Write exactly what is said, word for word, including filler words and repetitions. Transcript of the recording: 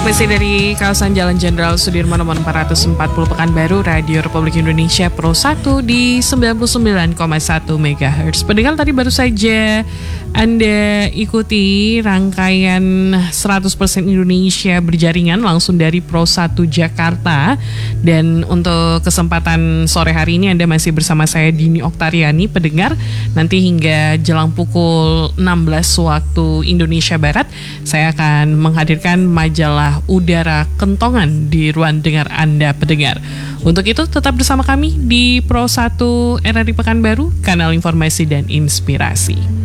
Masih dari kawasan Jalan Jenderal Sudirman nomor empat ratus empat puluh Pekanbaru, Radio Republik Indonesia Pro satu di sembilan puluh sembilan koma satu megahertz. Pendengar, tadi baru saja Anda ikuti rangkaian seratus persen Indonesia berjaringan langsung dari Pro satu Jakarta. Dan untuk kesempatan sore hari ini Anda masih bersama saya Dini Oktariani. Pendengar, nanti hingga jelang pukul enam belas waktu Indonesia Barat saya akan menghadirkan majalah Udara Kentongan di ruang dengar Anda pendengar. Untuk itu tetap bersama kami di Pro satu R R I Pekanbaru, kanal informasi dan inspirasi.